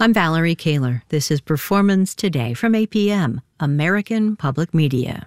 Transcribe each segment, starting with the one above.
I'm Valerie Kaler. This is Performance Today from APM, American Public Media.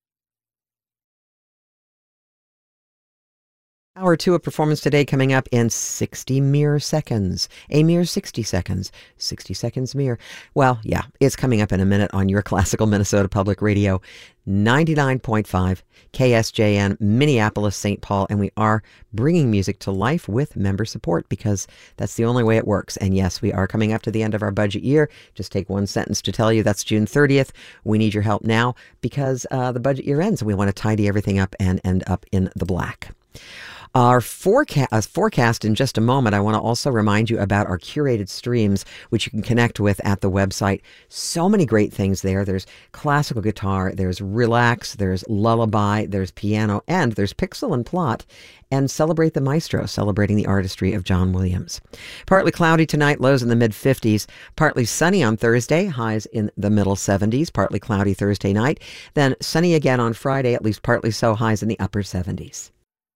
Hour 2 of Performance Today coming up in 60 mere seconds. A mere 60 seconds. 60 seconds mere. Well, yeah, it's coming up in a minute on your classical Minnesota Public Radio, 99.5 KSJN, Minneapolis, St. Paul, and we are bringing music to life with member support because that's the only way it works. And yes, we are coming up to the end of our budget year. Just take one sentence to tell you that's June 30th. We need your help now because the budget year ends and we want to tidy everything up and end up in the black. Our forecast in just a moment. I want to also remind you about our curated streams, which you can connect with at the website. So many great things there. There's classical guitar, there's relax, there's lullaby, there's piano, and there's pixel and plot. And Celebrate the Maestro, celebrating the artistry of John Williams. Partly cloudy tonight, lows in the mid-50s. Partly sunny on Thursday, highs in the middle 70s. Partly cloudy Thursday night. Then sunny again on Friday, at least partly so, highs in the upper 70s.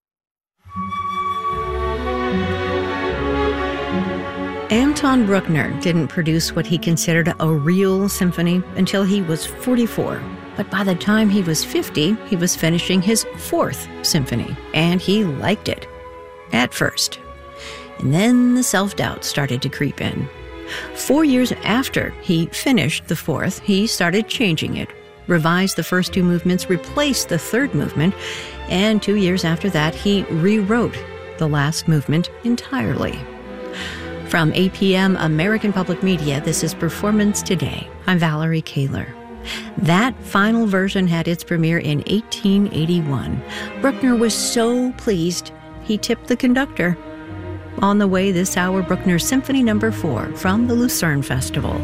Anton Bruckner didn't produce what he considered a real symphony until he was 44. But by the time he was 50, he was finishing his 4th symphony, and he liked it. At first. And then the self-doubt started to creep in. 4 years after he finished the 4th, he started changing it, revised the first 2 movements, replaced the 3rd movement, and 2 years after that, he rewrote the last movement entirely. From APM American Public Media, this is Performance Today. I'm Valerie Kaler. That final version had its premiere in 1881. Bruckner was so pleased, he tipped the conductor. On the way this hour, Bruckner's Symphony No. 4 from the Lucerne Festival.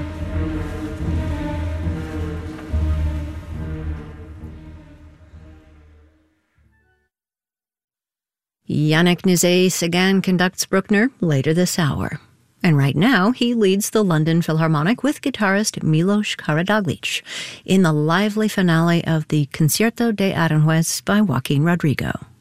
Yannick Nézet-Séguin conducts Bruckner later this hour. And right now, he leads the London Philharmonic with guitarist Milos Karadzic in the lively finale of the Concierto de Aranjuez by Joaquin Rodrigo.